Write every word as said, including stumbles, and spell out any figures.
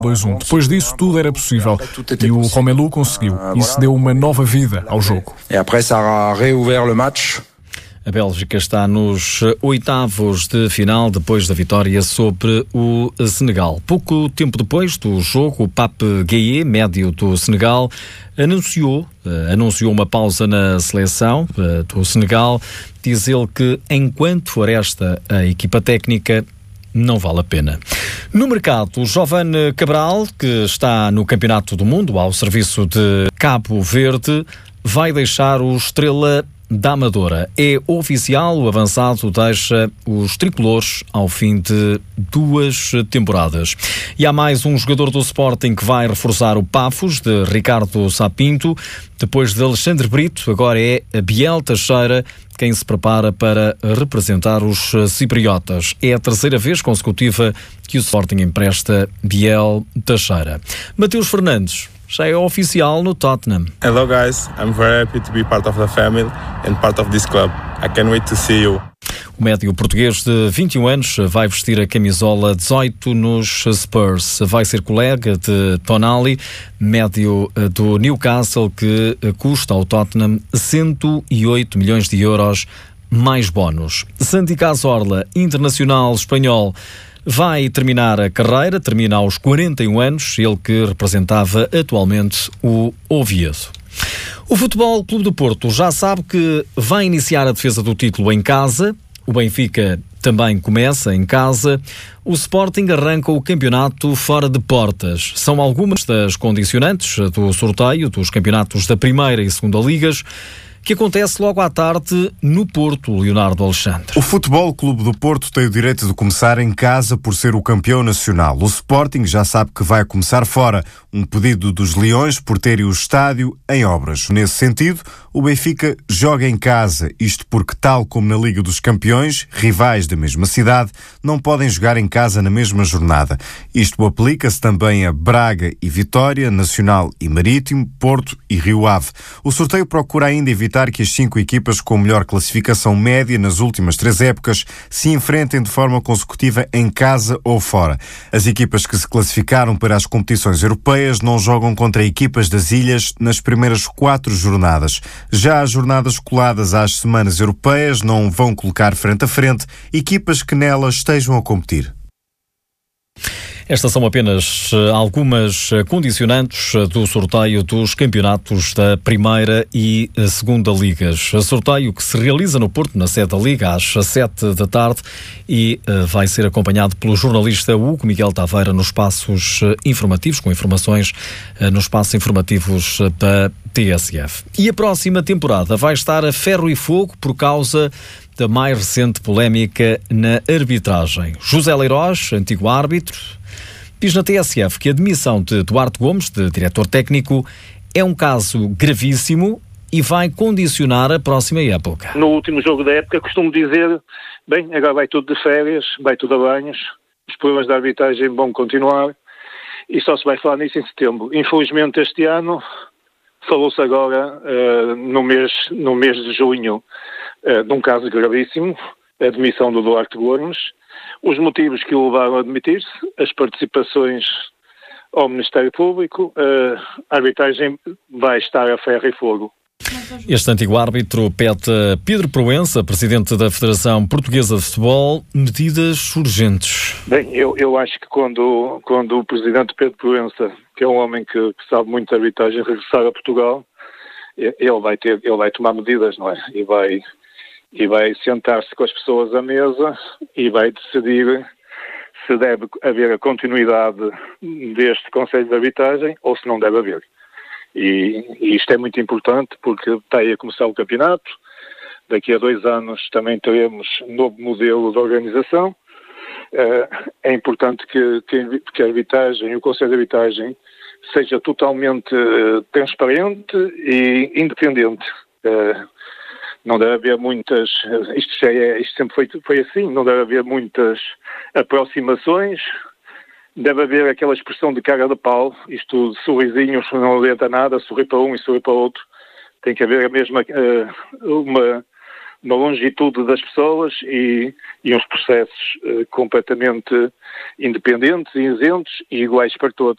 dois a um. Depois disso, tudo era possível e o Romelu conseguiu. Isso deu uma nova vida ao jogo. E après, ça a réouvert le match. A Bélgica está nos oitavos de final depois da vitória sobre o Senegal. Pouco tempo depois do jogo, o Pape Gueye, médio do Senegal, anunciou, anunciou uma pausa na seleção do Senegal. Diz ele que, enquanto for esta a equipa técnica, não vale a pena. No mercado, o Giovane Cabral, que está no Campeonato do Mundo ao serviço de Cabo Verde, vai deixar o Estrela da Amadora. É oficial, o avançado deixa os tricolores ao fim de duas temporadas. E há mais um jogador do Sporting que vai reforçar o Pafos, de Ricardo Sapinto. Depois de Alexandre Brito, agora é Biel Teixeira quem se prepara para representar os cipriotas. É a terceira vez consecutiva que o Sporting empresta Biel Teixeira. Mateus Fernandes já é oficial no Tottenham. Hello guys, I'm very happy to be part of the family and part of this club. I can't wait to see you. O médio português de vinte e um anos vai vestir a camisola dezoito nos Spurs. Vai ser colega de Tonali, médio do Newcastle, que custa ao Tottenham cento e oito milhões de euros mais bónus. Santi Cazorla, internacional espanhol, vai terminar a carreira, termina aos quarenta e um anos, ele que representava atualmente o Oviedo. O Futebol Clube do Porto já sabe que vai iniciar a defesa do título em casa, o Benfica também começa em casa, o Sporting arranca o campeonato fora de portas. São algumas das condicionantes do sorteio dos campeonatos da Primeira e Segunda Ligas, que acontece logo à tarde no Porto, Leonardo Alexandre. O Futebol Clube do Porto tem o direito de começar em casa por ser o campeão nacional. O Sporting já sabe que vai começar fora, um pedido dos Leões por terem o estádio em obras. Nesse sentido, o Benfica joga em casa, isto porque, tal como na Liga dos Campeões, rivais da mesma cidade não podem jogar em casa na mesma jornada. Isto aplica-se também a Braga e Vitória, Nacional e Marítimo, Porto e Rio Ave. O sorteio procura ainda evitar que as cinco equipas com melhor classificação média nas últimas três épocas se enfrentem de forma consecutiva em casa ou fora. As equipas que se classificaram para as competições europeias não jogam contra equipas das ilhas nas primeiras quatro jornadas. Já as jornadas coladas às semanas europeias não vão colocar frente a frente equipas que nelas estejam a competir. Estas são apenas algumas condicionantes do sorteio dos campeonatos da Primeira e Segunda Ligas. Sorteio que se realiza no Porto, na sede da Liga, às sete da tarde e vai ser acompanhado pelo jornalista Hugo Miguel Taveira nos espaços informativos, com informações nos espaços informativos da T S F. E a próxima temporada vai estar a ferro e fogo por causa da mais recente polémica na arbitragem. José Leiroz, antigo árbitro, diz na T S F que a demissão de Duarte Gomes, de diretor técnico, é um caso gravíssimo e vai condicionar a próxima época. No último jogo da época costumo dizer, bem, agora vai tudo de férias, vai tudo a banhos, os problemas da arbitragem vão continuar e só se vai falar nisso em setembro. Infelizmente este ano falou-se agora uh, no, mês, no mês de junho uh, de um caso gravíssimo, a demissão do Duarte Gomes. Os motivos que o levaram a demitir-se, as participações ao Ministério Público, a arbitragem vai estar a ferro e fogo. Este antigo árbitro pede a Pedro Proença, presidente da Federação Portuguesa de Futebol, medidas urgentes. Bem, eu, eu acho que quando, quando o presidente Pedro Proença, que é um homem que, que sabe muito de arbitragem, regressar a Portugal, ele vai, ter, ele vai tomar medidas, não é? E vai... e vai sentar-se com as pessoas à mesa e vai decidir se deve haver a continuidade deste Conselho de Arbitragem ou se não deve haver. E, e isto é muito importante porque está aí a começar o campeonato, daqui a dois anos também teremos um novo modelo de organização. É importante que, que a arbitragem, o Conselho de Arbitragem, seja totalmente transparente e independente. Não deve haver muitas, isto, já é, isto sempre foi, foi assim, não deve haver muitas aproximações, deve haver aquela expressão de cara de pau, isto, sorrisinhos, não adianta nada, sorrir para um e sorrir para o outro, tem que haver a mesma, uma, uma longitude das pessoas e, e uns processos uh, completamente independentes, isentos e iguais para todos.